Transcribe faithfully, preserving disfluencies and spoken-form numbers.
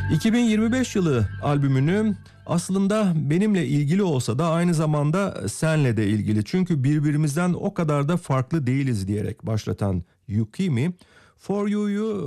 iki bin yirmi beş yılı albümünü aslında benimle ilgili olsa da aynı zamanda senle de ilgili. Çünkü birbirimizden o kadar da farklı değiliz diyerek başlatan Yukimi, For You'yu